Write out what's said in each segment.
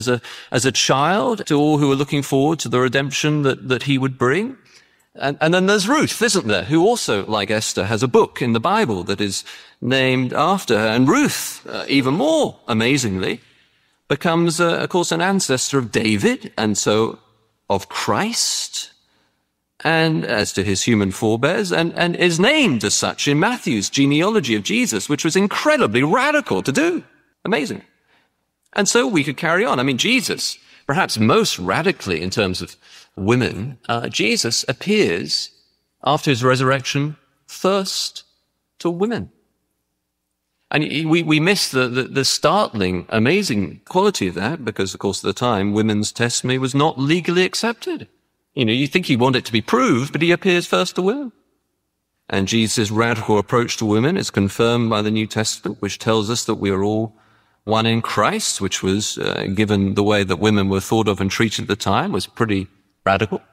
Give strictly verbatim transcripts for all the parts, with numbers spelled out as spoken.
as a, as a child to all who were looking forward to the redemption that, that he would bring. And, and then there's Ruth, isn't there, who also, like Esther, has a book in the Bible that is named after her. And Ruth, uh, even more amazingly, becomes, uh, of course, an ancestor of David, and so of Christ, and as to his human forebears, and, and is named as such in Matthew's genealogy of Jesus, which was incredibly radical to do. Amazing. And so we could carry on. I mean, Jesus, perhaps most radically in terms of women, uh, Jesus appears after his resurrection first to women. And we, we miss the, the, the startling, amazing quality of that because, of course, at the time, women's testimony was not legally accepted. You know, you think you want it to be proved, but he appears first to women. And Jesus' radical approach to women is confirmed by the New Testament, which tells us that we are all one in Christ, which was, uh, given the way that women were thought of and treated at the time, was pretty radical.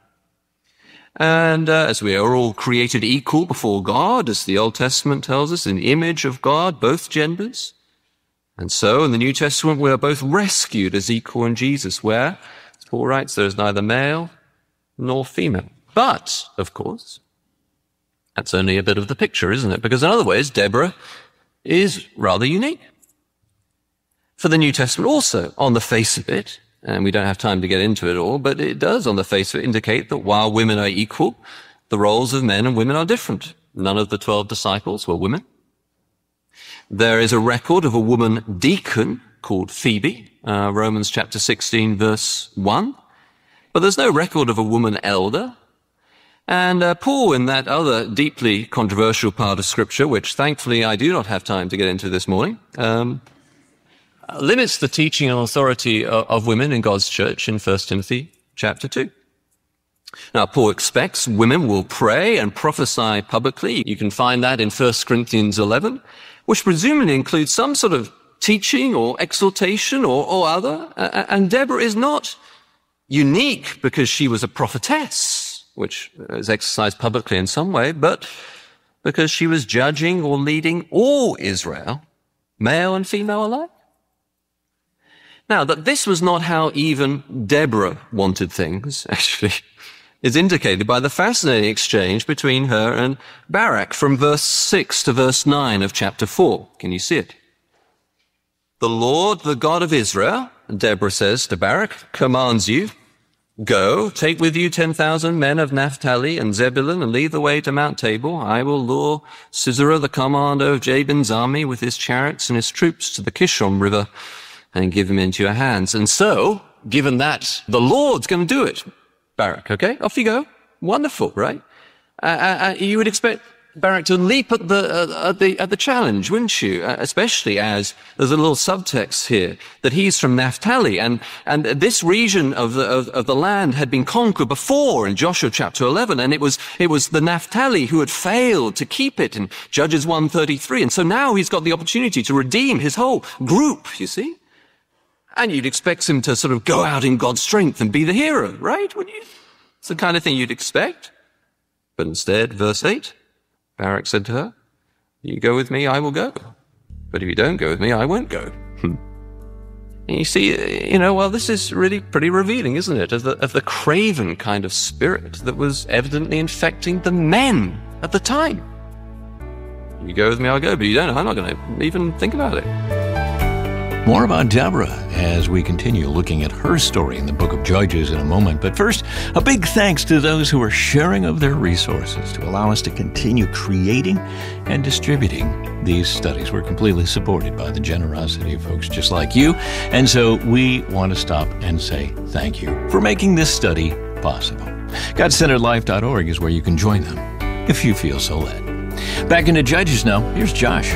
And uh, as we are all created equal before God, as the Old Testament tells us, in the image of God, both genders. And so in the New Testament, we are both rescued as equal in Jesus, where, as Paul writes, there is neither male nor female. But, of course, that's only a bit of the picture, isn't it? Because in other ways, Deborah is rather unique. For the New Testament also, on the face of it, and we don't have time to get into it all, but it does, on the face of it, indicate that while women are equal, the roles of men and women are different. None of the twelve disciples were women. There is a record of a woman deacon called Phoebe, uh, Romans chapter sixteen, verse one. But there's no record of a woman elder. And uh, Paul, in that other deeply controversial part of Scripture, which thankfully I do not have time to get into this morning, um, limits the teaching and authority of women in God's church in First Timothy chapter two. Now, Paul expects women will pray and prophesy publicly. You can find that in First Corinthians eleven, which presumably includes some sort of teaching or exhortation or, or other. And Deborah is not unique because she was a prophetess, which is exercised publicly in some way, but because she was judging or leading all Israel, male and female alike. Now, that this was not how even Deborah wanted things, actually, is indicated by the fascinating exchange between her and Barak from verse six to verse nine of chapter four. Can you see it? The Lord, the God of Israel, Deborah says to Barak, commands you, go, take with you ten thousand men of Naphtali and Zebulun and lead the way to Mount Tabor. I will lure Sisera, the commander of Jabin's army, with his chariots and his troops to the Kishon River, and give him into your hands. And so, given that the Lord's going to do it, Barak, okay, off you go. Wonderful, right? Uh, uh, you would expect Barak to leap at the, uh, at the, at the challenge, wouldn't you? Uh, especially as there's a little subtext here that he's from Naphtali, and, and this region of the, of, of the land had been conquered before in Joshua chapter eleven, and it was, it was the Naphtali who had failed to keep it in Judges one thirty-three. And so now he's got the opportunity to redeem his whole group, you see? And you'd expect him to sort of go out in God's strength and be the hero, right? Wouldn't you? It's the kind of thing you'd expect. But instead, verse eight, Barak said to her, you go with me, I will go. But if you don't go with me, I won't go. And you see, you know, well, this is really pretty revealing, isn't it, of the, of the craven kind of spirit that was evidently infecting the men at the time. You go with me, I'll go, but you don't, I'm not going to even think about it. More about Deborah as we continue looking at her story in the book of Judges in a moment. But first, a big thanks to those who are sharing of their resources to allow us to continue creating and distributing these studies. We're completely supported by the generosity of folks just like you. And so we want to stop and say thank you for making this study possible. God Centered Life dot org is where you can join them if you feel so led. Back into Judges now. Here's Josh.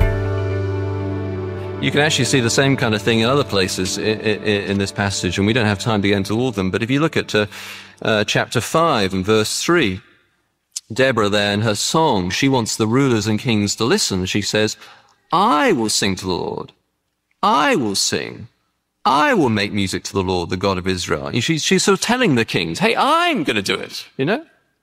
You can actually see the same kind of thing in other places in, in, in this passage, and we don't have time to get into all of them. But if you look at uh, uh, chapter five and verse three, Deborah there in her song, she wants the rulers and kings to listen. She says, I will sing to the Lord. I will sing. I will make music to the Lord, the God of Israel. And she's, she's sort of telling the kings, hey, I'm going to do it, you know?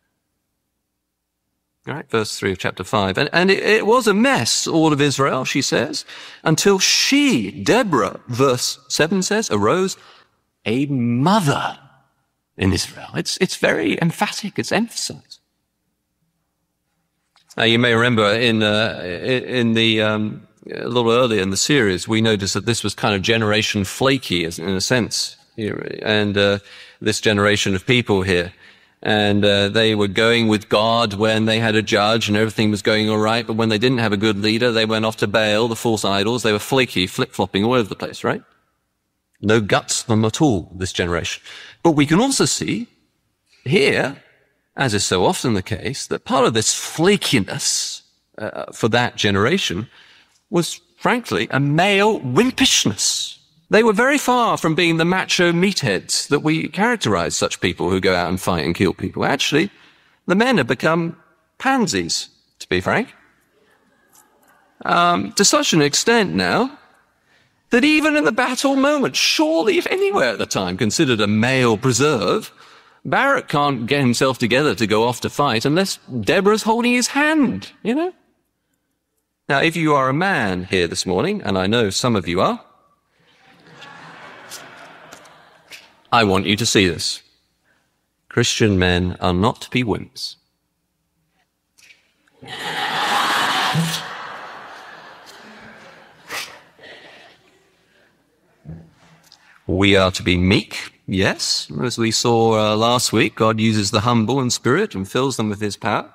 All right, verse three of chapter five. And, and it, it was a mess, all of Israel, she says, until she, Deborah, verse seven says, arose a mother in Israel. It's, it's very emphatic. It's emphasized. Now, you may remember in, uh, in the, um, a little earlier in the series, we noticed that this was kind of generation flaky in a sense. And, uh, this generation of people here. And, uh, they were going with God when they had a judge and everything was going all right. But when they didn't have a good leader, they went off to Baal, the false idols. They were flaky, flip-flopping all over the place, right? No guts to them at all, this generation. But we can also see here, as is so often the case, that part of this flakiness uh, for that generation was, frankly, a male wimpishness. They were very far from being the macho meatheads that we characterize such people who go out and fight and kill people. Actually, the men have become pansies, to be frank. Um, to such an extent now that even in the battle moment, surely if anywhere at the time considered a male preserve, Barak can't get himself together to go off to fight unless Deborah's holding his hand, you know? Now, if you are a man here this morning, and I know some of you are, I want you to see this. Christian men are not to be wimps. We are to be meek, yes. As we saw uh, last week, God uses the humble in spirit and fills them with his power.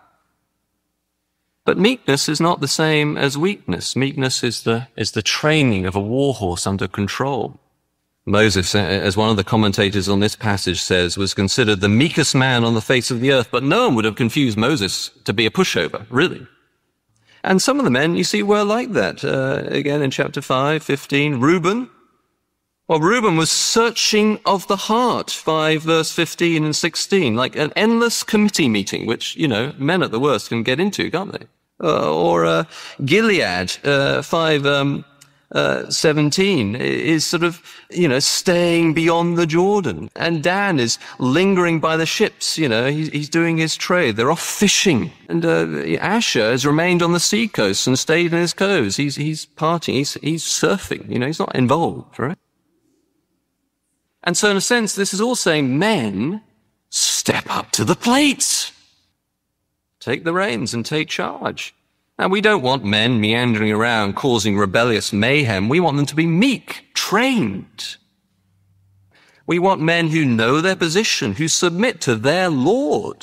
But meekness is not the same as weakness. Meekness is the, is the training of a war horse under control. Moses, as one of the commentators on this passage says, was considered the meekest man on the face of the earth, but no one would have confused Moses to be a pushover, really. And some of the men, you see, were like that. Uh, again, in chapter five, fifteen, Reuben. Well, Reuben was searching of the heart, five verse fifteen and sixteen, like an endless committee meeting, which, you know, men at the worst can get into, can't they? Uh, or uh, Gilead, uh, five um, uh, seventeen, is sort of, you know, staying beyond the Jordan. And Dan is lingering by the ships, you know, he's, he's doing his trade. They're off fishing. And uh, Asher has remained on the seacoast and stayed in his coves. He's, he's partying, he's, he's surfing, you know, he's not involved, right? And so in a sense, this is all saying, men, step up to the plate. Take the reins and take charge. Now, we don't want men meandering around causing rebellious mayhem. We want them to be meek, trained. We want men who know their position, who submit to their Lord.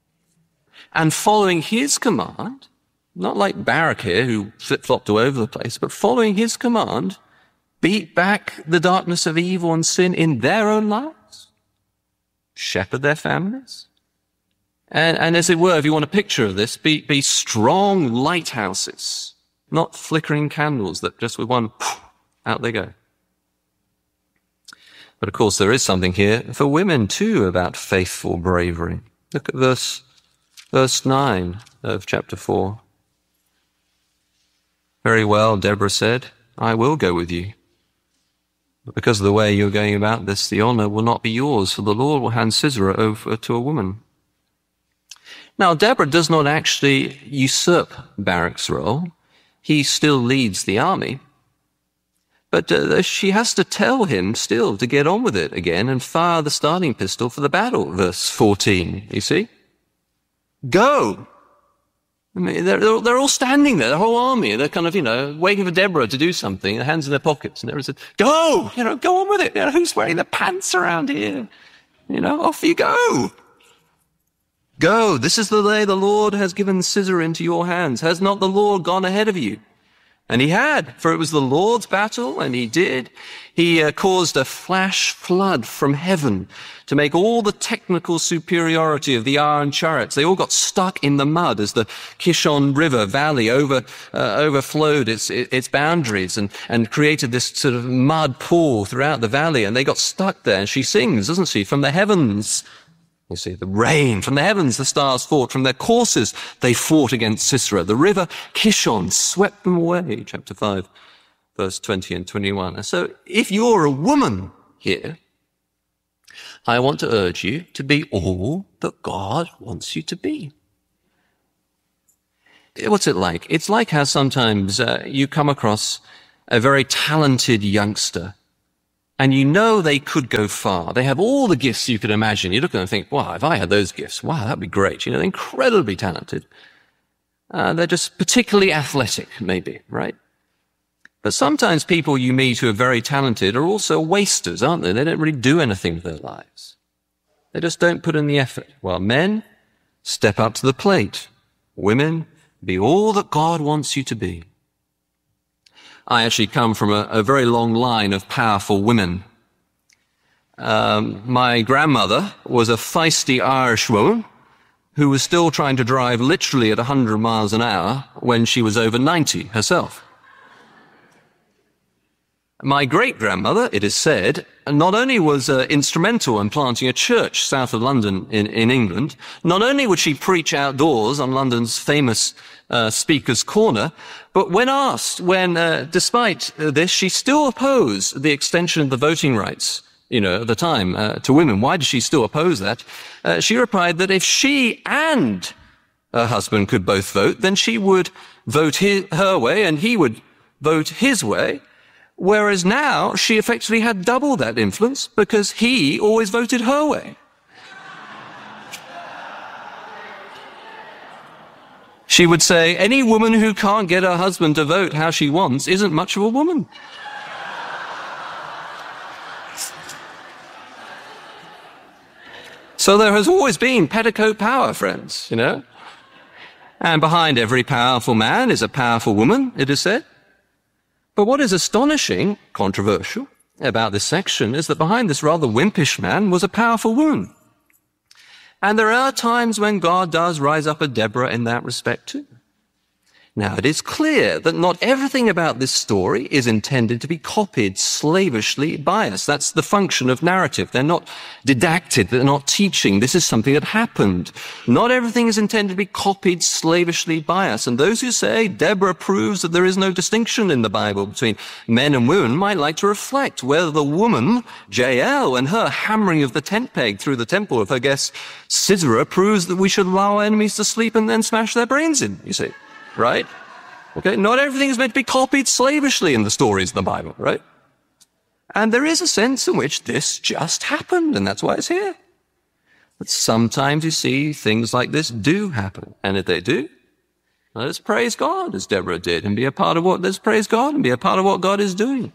And following his command, not like Barak here, who flip-flopped all over the place, but following his command, beat back the darkness of evil and sin in their own lives, shepherd their families, and, and as it were, if you want a picture of this, be, be strong lighthouses, not flickering candles that just with one, poof, out they go. But of course, there is something here for women too about faithful bravery. Look at verse, verse nine of chapter four. Very well, Deborah said, I will go with you. But because of the way you're going about this, the honor will not be yours, for the Lord will hand Sisera over to a woman. Now, Deborah does not actually usurp Barak's role. He still leads the army. But uh, she has to tell him still to get on with it again and fire the starting pistol for the battle, verse fourteen, you see? Go! I mean, they're, they're all standing there, the whole army. They're kind of, you know, waiting for Deborah to do something, their hands in their pockets. And Deborah said, go! You know, go on with it. You know, who's wearing the pants around here? You know, off you go. Go. This is the day the Lord has given Sisera into your hands. Has not the Lord gone ahead of you? And he had, for it was the Lord's battle, and he did. He uh, caused a flash flood from heaven to make all the technical superiority of the iron chariots. They all got stuck in the mud as the Kishon River Valley over, uh, overflowed its, its boundaries and, and created this sort of mud pool throughout the valley. And they got stuck there. And she sings, doesn't she? From the heavens. You see, the rain from the heavens, the stars fought. From their courses, they fought against Sisera. The river Kishon swept them away, chapter five, verse twenty and twenty-one. And so if you're a woman here, I want to urge you to be all that God wants you to be. What's it like? It's like how sometimes uh, you come across a very talented youngster and you know they could go far. They have all the gifts you could imagine. You look at them and think, wow, if I had those gifts, wow, that'd be great. You know, they're incredibly talented. Uh, they're just particularly athletic, maybe, right? But sometimes people you meet who are very talented are also wasters, aren't they? They don't really do anything with their lives. They just don't put in the effort. Well, men, step up to the plate. Women, be all that God wants you to be. I actually come from a, a very long line of powerful women. Um, my grandmother was a feisty Irish woman who was still trying to drive literally at one hundred miles an hour when she was over ninety herself. My great-grandmother, it is said, not only was uh, instrumental in planting a church south of London in, in England, not only would she preach outdoors on London's famous uh, Speaker's Corner, but when asked, when, uh, despite this, she still opposed the extension of the voting rights, you know, at the time, uh, to women. Why did she still oppose that? Uh, she replied that if she and her husband could both vote, then she would vote his, her way and he would vote his way. Whereas now she effectively had double that influence because he always voted her way. She would say, any woman who can't get her husband to vote how she wants isn't much of a woman. So there has always been petticoat power, friends, you know. And behind every powerful man is a powerful woman, it is said. But what is astonishing, controversial, about this section is that behind this rather wimpish man was a powerful woman. And there are times when God does rise up a Deborah in that respect too. Now, it is clear that not everything about this story is intended to be copied slavishly by us. That's the function of narrative. They're not didactic. They're not teaching. This is something that happened. Not everything is intended to be copied slavishly by us. And those who say Deborah proves that there is no distinction in the Bible between men and women might like to reflect whether the woman, Jael, and her hammering of the tent peg through the temple of her guest Sisera proves that we should allow our enemies to sleep and then smash their brains in, you see. Right? Okay, not everything is meant to be copied slavishly in the stories of the Bible, right? And there is a sense in which this just happened, and that's why it's here. But sometimes you see things like this do happen, and if they do, let us praise God as Deborah did, and be a part of what, let's praise God and be a part of what God is doing.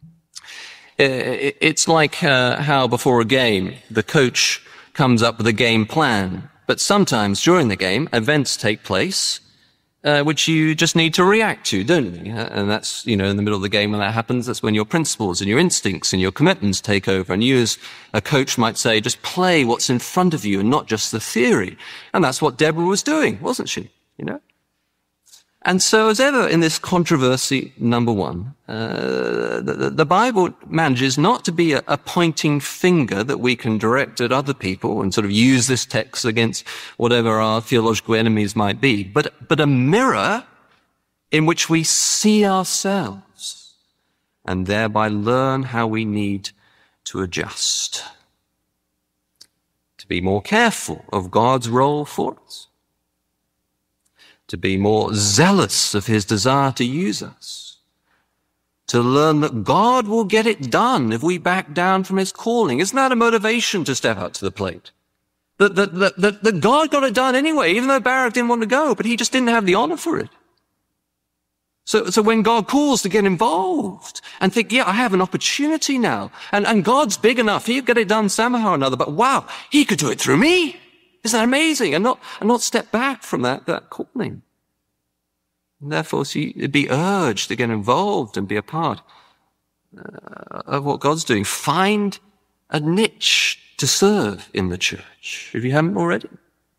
It's like uh, how before a game, the coach comes up with a game plan, but sometimes during the game, events take place Uh, which you just need to react to, don't you? And that's, you know, in the middle of the game when that happens, that's when your principles and your instincts and your commitments take over. And you as a coach might say, just play what's in front of you and not just the theory. And that's what Deborah was doing, wasn't she? You know? And so as ever in this controversy, number one, uh, the, the Bible manages not to be a, a pointing finger that we can direct at other people and sort of use this text against whatever our theological enemies might be, but, but a mirror in which we see ourselves and thereby learn how we need to adjust, to be more careful of God's role for us, to be more zealous of his desire to use us, to learn that God will get it done if we back down from his calling. Isn't that a motivation to step up to the plate? That, that, that, that, that God got it done anyway, even though Barak didn't want to go, but he just didn't have the honor for it. So, so when God calls to get involved and think, yeah, I have an opportunity now, and, and God's big enough, he'll get it done somehow or another, but wow, he could do it through me. Isn't that amazing? And not, and not step back from that, that calling. And therefore, see, be urged to get involved and be a part uh, of what God's doing. Find a niche to serve in the church, if you haven't already.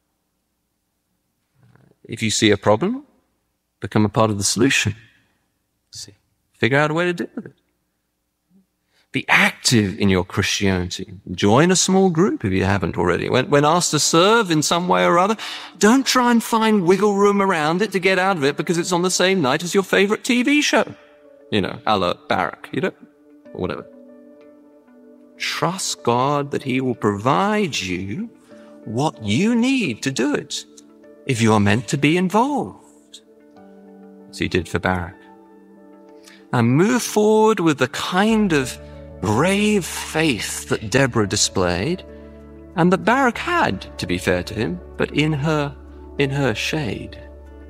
If you see a problem, become a part of the solution. See, figure out a way to deal with it. Be active in your Christianity. Join a small group if you haven't already. When, when asked to serve in some way or other, don't try and find wiggle room around it to get out of it because it's on the same night as your favorite T V show. You know, a la Barak, you know, or whatever. Trust God that he will provide you what you need to do it if you are meant to be involved, as he did for Barak. And move forward with the kind of brave faith that Deborah displayed, and that Barak had, to be fair to him, but in her, in her shade.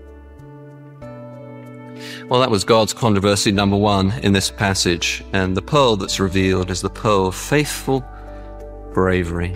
Well, that was God's controversy number one in this passage, and the pearl that's revealed is the pearl of faithful bravery.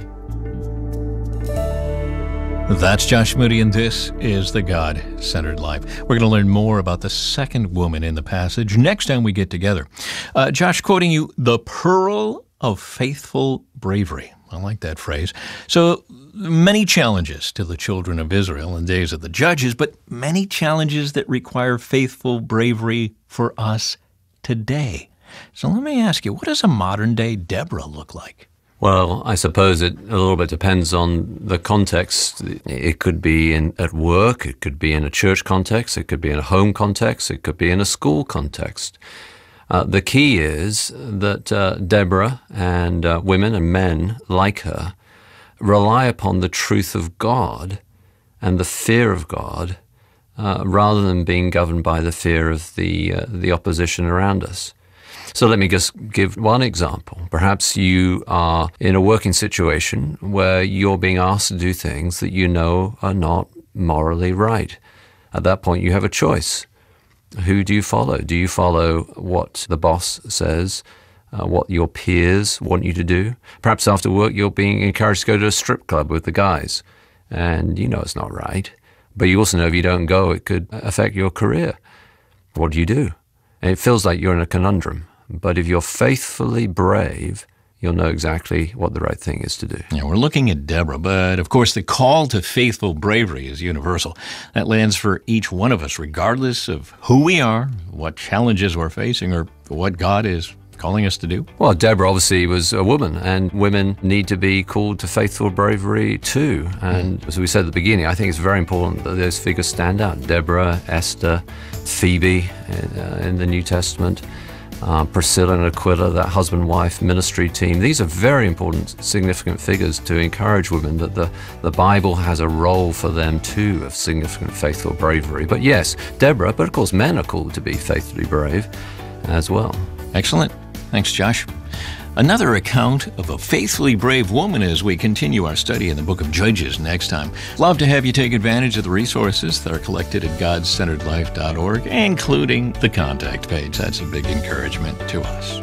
That's Josh Moody, and this is The God-Centered Life. We're going to learn more about the second woman in the passage next time we get together. Uh, Josh, quoting you, the pearl of faithful bravery. I like that phrase. So many challenges to the children of Israel in days of the Judges, but many challenges that require faithful bravery for us today. So let me ask you, what does a modern-day Deborah look like? Well, I suppose it a little bit depends on the context. It could be in at work, it could be in a church context, it could be in a home context, it could be in a school context. Uh, the key is that uh, Deborah and uh, women and men like her rely upon the truth of God and the fear of God uh, rather than being governed by the fear of the uh, the opposition around us. So let me just give one example. Perhaps you are in a working situation where you're being asked to do things that you know are not morally right. At that point, you have a choice. Who do you follow? Do you follow what the boss says, uh, what your peers want you to do? Perhaps after work, you're being encouraged to go to a strip club with the guys, and you know it's not right. But you also know if you don't go, it could affect your career. What do you do? And it feels like you're in a conundrum. But if you're faithfully brave, you'll know exactly what the right thing is to do. Yeah, we're looking at Deborah, but of course the call to faithful bravery is universal. That lands for each one of us, regardless of who we are, what challenges we're facing, or what God is calling us to do. Well, Deborah obviously was a woman, and women need to be called to faithful bravery too. And mm. as we said at the beginning, I think it's very important that those figures stand out. Deborah, Esther, Phoebe in, uh, in the New Testament. Uh, Priscilla and Aquila, that husband-wife ministry team. These are very important, significant figures to encourage women that the, the Bible has a role for them too of significant faithful bravery. But yes, Deborah, but of course men are called to be faithfully brave as well. Excellent. Thanks, Josh. Another account of a faithfully brave woman as we continue our study in the book of Judges next time. Love to have you take advantage of the resources that are collected at god centered life dot org, including the contact page. That's a big encouragement to us.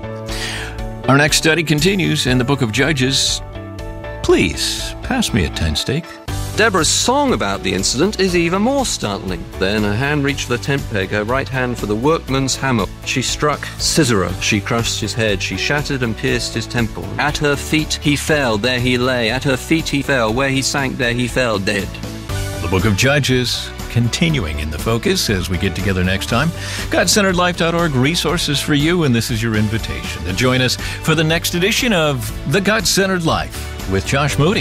Our next study continues in the book of Judges. Please pass me a tent stake. Deborah's song about the incident is even more startling. Then her hand reached for the tent peg, her right hand for the workman's hammer. She struck Sisera. She crushed his head. She shattered and pierced his temple. At her feet he fell, there he lay. At her feet he fell, where he sank, there he fell, dead. The book of Judges continuing in the focus as we get together next time. god centered life dot org, resources for you, and this is your invitation to join us for the next edition of The God-Centered Life with Josh Moody.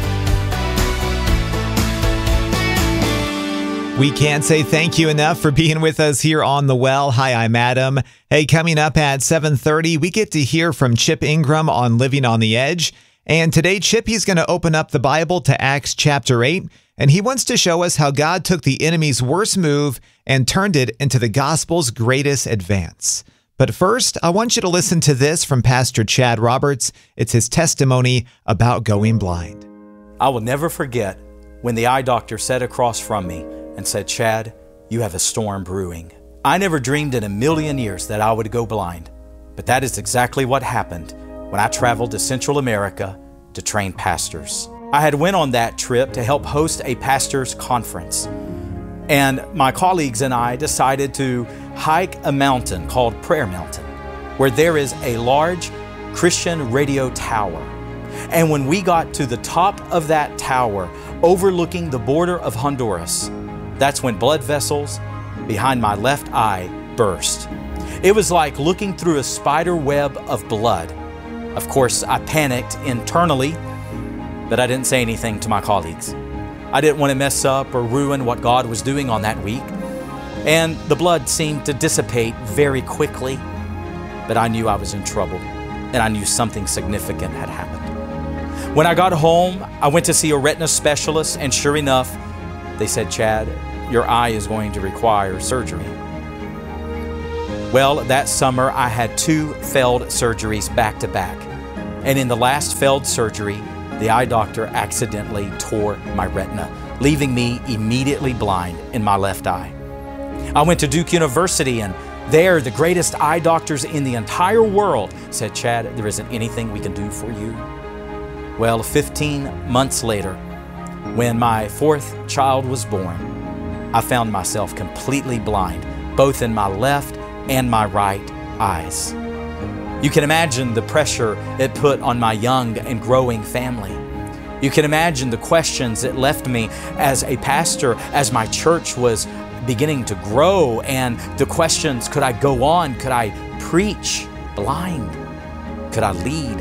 We can't say thank you enough for being with us here on The Well. Hi, I'm Adam. Hey, coming up at seven thirty, we get to hear from Chip Ingram on Living on the Edge. And today, Chip, he's going to open up the Bible to Acts chapter eight, and he wants to show us how God took the enemy's worst move and turned it into the gospel's greatest advance. But first, I want you to listen to this from Pastor Chad Roberts. It's his testimony about going blind. I will never forget when the eye doctor sat across from me and said, "Chad, you have a storm brewing." I never dreamed in a million years that I would go blind, but that is exactly what happened when I traveled to Central America to train pastors. I had went on that trip to help host a pastors' conference, and my colleagues and I decided to hike a mountain called Prayer Mountain, where there is a large Christian radio tower. And when we got to the top of that tower, overlooking the border of Honduras, that's when blood vessels behind my left eye burst. It was like looking through a spider web of blood. Of course, I panicked internally, but I didn't say anything to my colleagues. I didn't want to mess up or ruin what God was doing on that week. And the blood seemed to dissipate very quickly, but I knew I was in trouble, and I knew something significant had happened. When I got home, I went to see a retina specialist, and sure enough, they said, "Chad, your eye is going to require surgery." Well, that summer I had two failed surgeries back to back. And in the last failed surgery, the eye doctor accidentally tore my retina, leaving me immediately blind in my left eye. I went to Duke University, and there the greatest eye doctors in the entire world said, "Chad, there isn't anything we can do for you." Well, fifteen months later, when my fourth child was born, I found myself completely blind, both in my left and my right eyes. You can imagine the pressure it put on my young and growing family. You can imagine the questions it left me as a pastor, as my church was beginning to grow, and the questions, could I go on? Could I preach blind? Could I lead?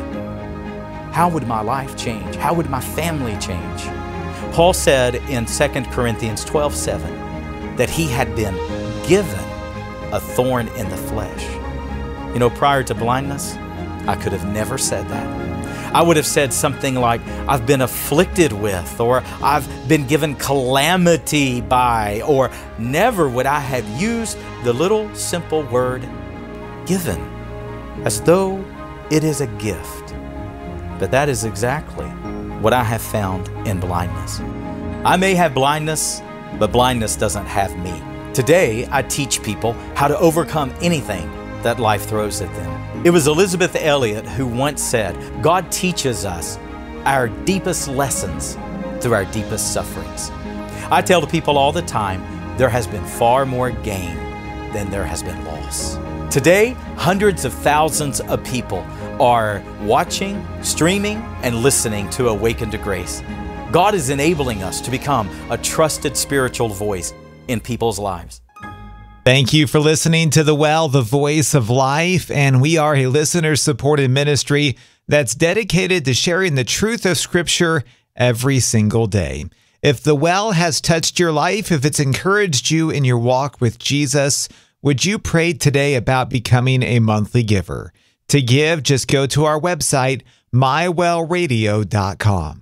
How would my life change? How would my family change? Paul said in Second Corinthians twelve seven that he had been given a thorn in the flesh. You know, prior to blindness, I could have never said that. I would have said something like, I've been afflicted with, or I've been given calamity by, or never would I have used the little simple word given, as though it is a gift. But that is exactly what I have found in blindness. I may have blindness, but blindness doesn't have me. Today, I teach people how to overcome anything that life throws at them. It was Elizabeth Elliot who once said, God teaches us our deepest lessons through our deepest sufferings. I tell the people all the time, there has been far more gain than there has been loss. Today, hundreds of thousands of people are watching, streaming, and listening to Awaken to Grace. God is enabling us to become a trusted spiritual voice in people's lives. Thank you for listening to The Well, the Voice of Life, and we are a listener-supported ministry that's dedicated to sharing the truth of Scripture every single day. If The Well has touched your life, if it's encouraged you in your walk with Jesus, would you pray today about becoming a monthly giver? To give, just go to our website, my well radio dot com.